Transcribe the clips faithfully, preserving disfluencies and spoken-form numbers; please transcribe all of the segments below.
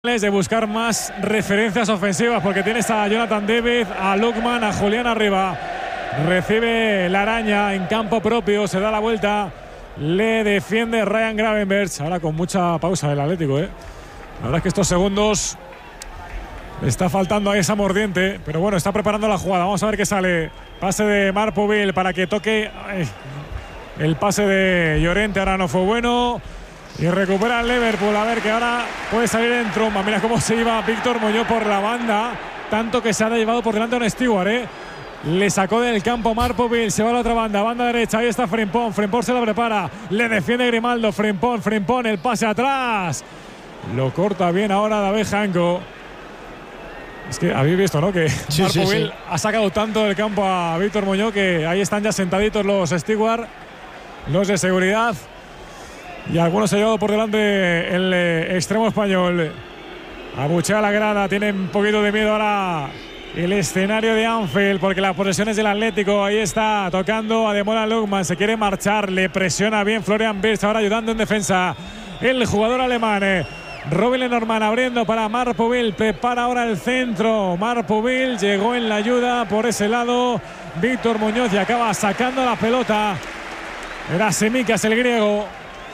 de buscar más referencias ofensivas, porque tienes a Jonathan David, a Lookman, a Julián arriba. Recibe la araña en campo propio, se da la vuelta, le defiende Ryan Gravenberch. Ahora con mucha pausa el Atlético, ¿eh? La verdad es que estos segundos está faltando ahí esa mordiente, pero bueno, está preparando la jugada. Vamos a ver qué sale. Pase de Marc Pubil para que toque. Ay, el pase de Llorente ahora no fue bueno. Y recupera el Liverpool. A ver que ahora puede salir en tromba. Mira cómo se iba Víctor Muñoz por la banda. Tanto que se ha llevado por delante a un Stewart, ¿eh? Le sacó del campo Marc Pubil. Se va a la otra banda. Banda derecha. Ahí está Frimpong. Frimpong se la prepara. Le defiende Grimaldo. Frimpong. Frimpong. El pase atrás. Lo corta bien ahora David Janko. Es que habéis visto, ¿no? Que sí, Marc sí, Pubil sí. ha sacado tanto del campo a Víctor Muñoz que ahí están ya sentaditos los Stewart, los de seguridad. Y algunos se ha llevado por delante el eh, extremo español. Abuchea la grada, tiene un poquito de miedo ahora el escenario de Anfield, porque la posesión es del Atlético. Ahí está tocando a Ademola Lookman, se quiere marchar, le presiona bien Florian Wirtz, ahora ayudando en defensa el jugador alemán. eh. Robin Lenormand abriendo para Marc Pubil, prepara ahora el centro. Marc Pubil llegó en la ayuda por ese lado. Víctor Muñoz y acaba sacando la pelota. Era Semicas el griego.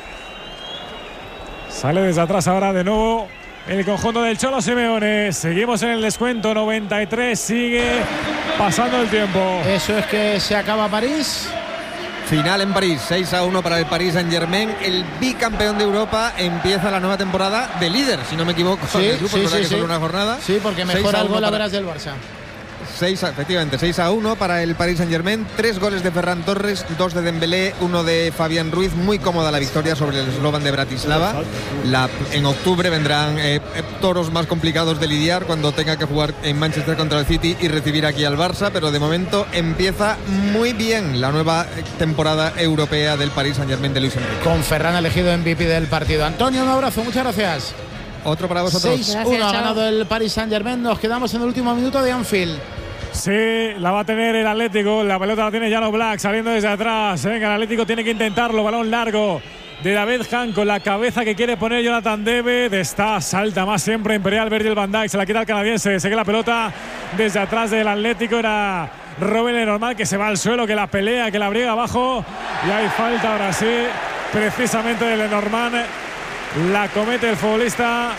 Sale desde atrás ahora de nuevo el conjunto del Cholo Simeone. Seguimos en el descuento, noventa y tres, sigue pasando el tiempo. Eso es que se acaba París. Final en París, seis a uno para el Paris Saint-Germain. El bicampeón de Europa empieza la nueva temporada de líder, si no me equivoco. Sí, el grupo, sí, es sí, que sí. solo una jornada. Sí, porque mejora el gol a veras del Barça. seis, efectivamente, seis a uno para el Paris Saint-Germain. Tres goles de Ferran Torres, dos de Dembélé, uno de Fabián Ruiz. Muy cómoda la victoria sobre el Slovan de Bratislava. La, en octubre vendrán eh, toros más complicados de lidiar cuando tenga que jugar en Manchester contra el City y recibir aquí al Barça, pero de momento empieza muy bien la nueva temporada europea del Paris Saint-Germain de Luis Enrique. Con Ferran elegido M V P del partido. Antonio, un abrazo, muchas gracias. Otro para vosotros. seis uno ha ganado el Paris Saint-Germain. Nos quedamos en el último minuto de Anfield. Sí, la va a tener el Atlético. La pelota la tiene Jan Oblak saliendo desde atrás. Venga, el Atlético tiene que intentarlo. Balón largo de David Janko. La cabeza que quiere poner Jonathan David. Está, salta más siempre Imperial Virgil van Dijk. Se la quita el canadiense. Sigue la pelota desde atrás del Atlético. Era Robin Lenormand que se va al suelo, que la pelea, que la briega abajo. Y hay falta ahora sí, precisamente de Lenormand. La comete el futbolista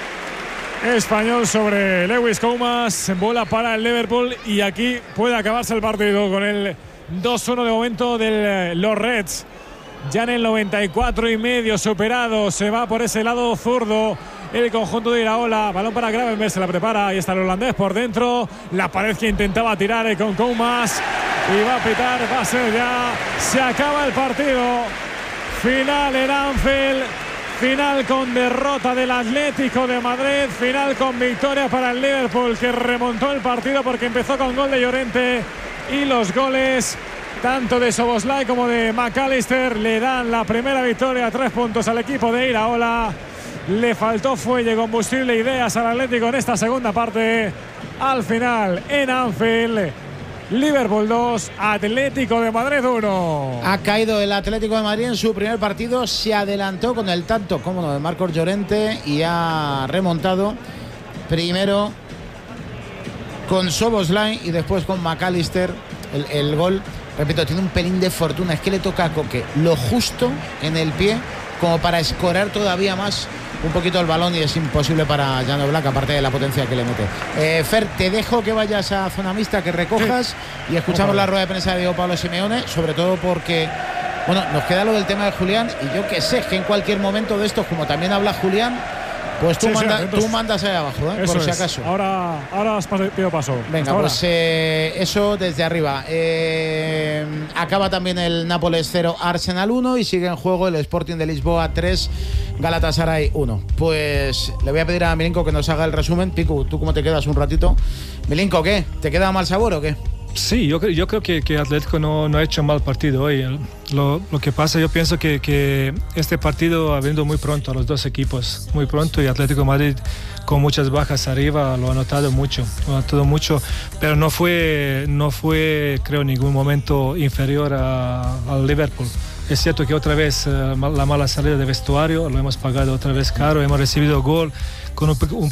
español sobre Lewis Comas. Bola para el Liverpool y aquí puede acabarse el partido con el dos uno de momento de los Reds. Ya en el noventa y cuatro y medio superado, se va por ese lado zurdo el conjunto de Iraola. Balón para Gravenberch, se la prepara. Ahí está el holandés por dentro. La pared que intentaba tirar con Comas y va a pitar, va a ser ya. Se acaba el partido. Final en Anfield. Final con derrota del Atlético de Madrid. Final con victoria para el Liverpool, que remontó el partido porque empezó con gol de Llorente. Y los goles tanto de Szoboszlai como de McAllister le dan la primera victoria, tres puntos al equipo de Iraola. Le faltó fuelle, combustible, ideas al Atlético en esta segunda parte. Al final en Anfield, Liverpool dos, Atlético de Madrid uno. Ha caído el Atlético de Madrid en su primer partido. Se adelantó con el tanto cómodo de Marcos Llorente y ha remontado primero con Szoboszlai y después con McAllister. El, el gol, repito, tiene un pelín de fortuna. Es que le toca a Coque lo justo en el pie como para escorar todavía más un poquito el balón y es imposible para Jan Oblak, aparte de la potencia que le mete. Eh, Fer, te dejo que vayas a zona mixta, que recojas y escuchamos Ojalá. la rueda de prensa de Diego Pablo Simeone, sobre todo porque, bueno, nos queda lo del tema de Julián y yo que sé que en cualquier momento de estos, como también habla Julián, pues tú, sí, manda, sí, tú mandas ahí abajo, ¿eh? Por si acaso. Es. Ahora, ahora os pido paso. Venga, Hasta pues eh, eso desde arriba. Eh, acaba también el Nápoles cero, Arsenal uno y sigue en juego el Sporting de Lisboa tres, Galatasaray uno. Pues le voy a pedir a Milinko que nos haga el resumen. Piku, ¿tú cómo te quedas un ratito? Milinko, ¿qué? ¿Te queda mal sabor o qué? Sí, yo, yo creo que, que Atlético no, no ha hecho un mal partido hoy. Lo, lo que pasa, yo pienso que, que este partido ha venido muy pronto a los dos equipos, muy pronto, y Atlético de Madrid con muchas bajas arriba lo ha notado mucho, lo ha notado mucho, pero no fue, no fue creo, en ningún momento inferior a, al Liverpool. Es cierto que otra vez uh, la mala salida de vestuario, lo hemos pagado otra vez caro, hemos recibido gol con un, un